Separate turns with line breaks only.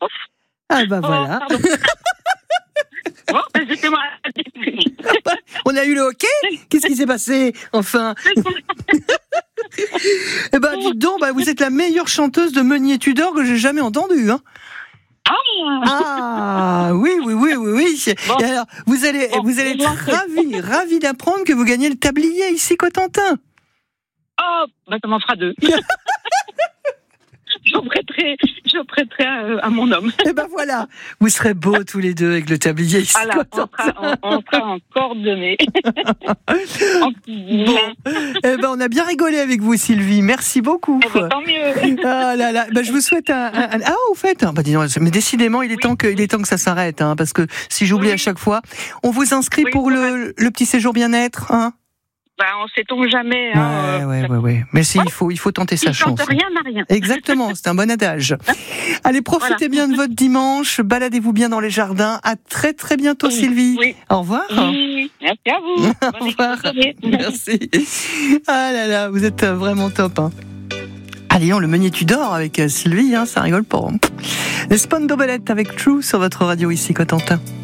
prof.
Ah bah voilà.
Pardon. Bon, c'était moi.
On a eu le hockey. Qu'est-ce qui s'est passé enfin? Eh ben dites donc, vous êtes la meilleure chanteuse de Meunier Tudor que j'ai jamais entendue, hein. Ah oui.
Bon.
Et alors, vous allez être ravi d'apprendre que vous gagnez le tablier ici Cotentin.
Oh, ça m'en fera 2. Je prêterai à mon homme.
Et ben voilà, vous serez beaux tous les deux avec le tablier ici Cotentin.
On sera en coordonnées.
Bon, on a bien rigolé avec vous Sylvie, merci beaucoup.
Tant mieux.
Ah là là, je vous souhaite Ah au fait, dis donc, mais décidément il est temps que ça s'arrête, hein, parce que si j'oublie à chaque fois, on vous inscrit pour le petit séjour bien-être, hein.
On sait-on jamais.
Ouais. Mais si, il faut tenter sa chance.
Rien n'a rien.
Exactement, c'est un bon adage. Allez, profitez bien de votre dimanche, baladez-vous bien dans les jardins. À très très bientôt, Sylvie.
Oui.
Au revoir.
Oui, merci à vous.
Au revoir. Merci. Ah là là, vous êtes vraiment top, hein. Allez, le Meunier Tudor avec Sylvie, hein, ça rigole pas. Les Spandau Ballet avec True sur votre radio ici Cotentin.